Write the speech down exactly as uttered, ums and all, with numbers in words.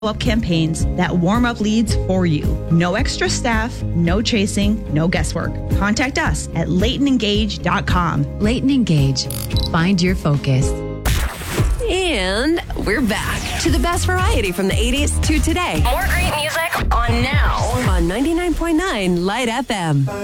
follow-up campaigns that warm up leads for you. No extra staff, no chasing, no guesswork. Contact us at Leighton Engage dot com. Leighton Engage. Find your focus. And we're back to the best variety from the eighties to today. More great music on Now On ninety-nine point nine Light F M.